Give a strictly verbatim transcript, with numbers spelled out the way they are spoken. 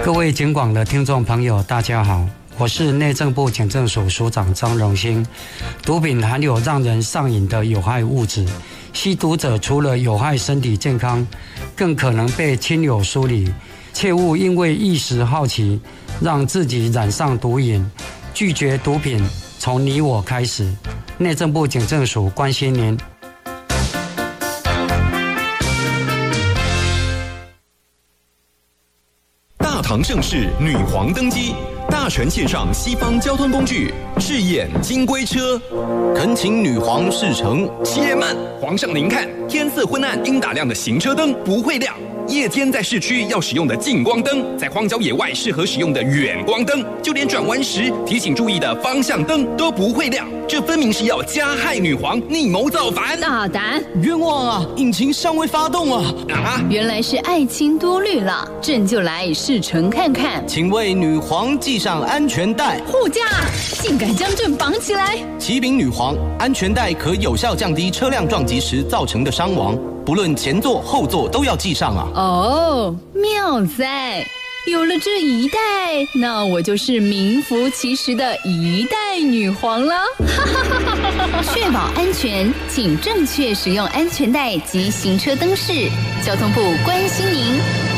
各位警广的听众朋友，大家好，我是内政部警政署署长张荣兴。毒品含有让人上瘾的有害物质，吸毒者除了有害身体健康，更可能被亲友疏离。切勿因为一时好奇，让自己染上毒瘾。拒绝毒品，从你我开始。内政部警政署关心您。 大唐盛世，女皇登基，大权献上西方交通工具，试验金龟车。 恳请女皇试乘。 且慢，皇上您看，天色昏暗应打亮的行车灯不会亮。夜间在市区要使用的近光灯，在荒郊野外适合使用的远光灯，就连转弯时提醒注意的方向灯都不会亮，这分明是要加害女皇，逆谋造反！ 大胆！ 冤枉啊！引擎尚未发动啊！ 啊！ 原来是爱卿多虑了，朕就来试乘看看。 请为女皇系上安全带。 护驾，竟敢将朕绑起来！ 启禀女皇，安全带可有效降低车辆撞击时造成的伤亡，不论前座后座都要系上啊！ 哦，妙哉！有了这一代，那我就是名副其实的一代女皇了。确保安全，请正确使用安全带及行车灯饰。交通部关心您。